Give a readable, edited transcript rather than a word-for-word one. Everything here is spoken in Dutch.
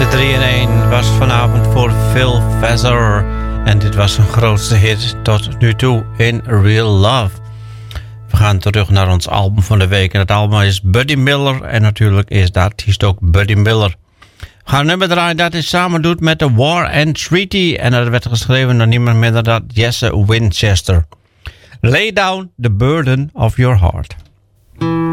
3-in-1 was vanavond voor Phil Vezzer. En dit was zijn grootste hit tot nu toe in Real Love. We gaan terug naar ons album van de week. En het album is Buddy Miller. En natuurlijk is de artiest ook Buddy Miller. We gaan een nummer draaien dat hij samen doet met The War and Treaty. En dat werd geschreven door niemand minder dan Jesse Winchester. Lay down the burden of your heart.